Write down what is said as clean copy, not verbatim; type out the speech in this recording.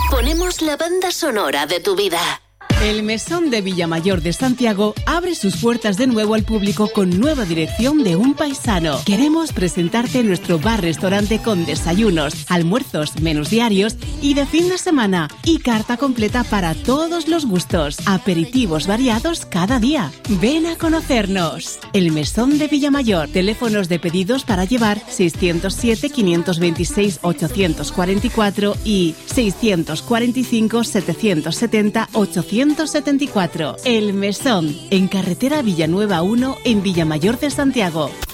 Ponemos la banda sonora de tu vida. El Mesón de Villamayor de Santiago abre sus puertas de nuevo al público con nueva dirección de Un Paisano. Queremos presentarte nuestro bar-restaurante con desayunos, almuerzos, menús diarios y de fin de semana y carta completa para todos los gustos. Aperitivos variados cada día. Ven a conocernos. El Mesón de Villamayor. Teléfonos de pedidos para llevar 607-526-844 y 645-770-874. El Mesón, en carretera Villanueva 1, en Villamayor de Santiago.